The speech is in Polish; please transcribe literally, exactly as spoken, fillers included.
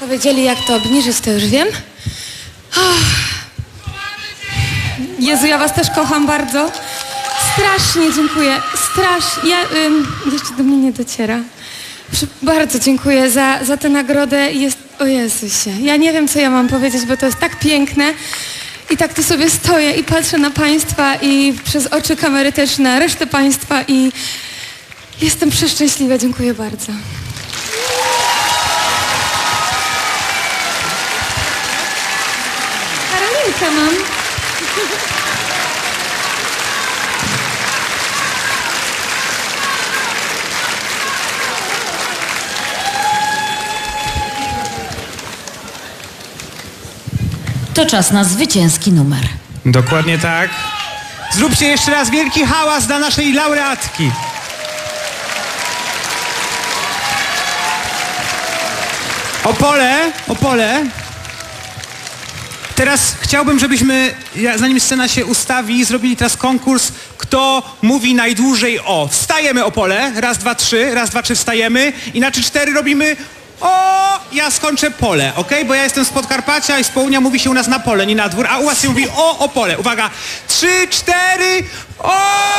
powiedzieli, jak to obniżyć, to już wiem. Oh. Jezu, ja was też kocham bardzo. Strasznie dziękuję. Strasznie. Ja, ym, jeszcze do mnie nie dociera. Bardzo dziękuję za, za tę nagrodę. Jest, o Jezusie, ja nie wiem, co ja mam powiedzieć, bo to jest tak piękne. I tak tu sobie stoję i patrzę na państwa i przez oczy kamery też na resztę państwa i jestem przeszczęśliwa. Dziękuję bardzo. Karolinkę mam. To czas na zwycięski numer. Dokładnie tak. Zróbcie jeszcze raz wielki hałas dla naszej laureatki. Opole, Opole. Teraz chciałbym, żebyśmy, zanim scena się ustawi, zrobili teraz konkurs, kto mówi najdłużej o. Wstajemy, Opole. Raz, dwa, trzy. Raz, dwa, trzy, wstajemy. I na trzy, cztery robimy o, ja skończę pole, ok? Bo ja jestem z Podkarpacia i z południa mówi się u nas na pole, nie na dwór, a u was się mówi o, Opole. Uwaga, trzy, cztery, o!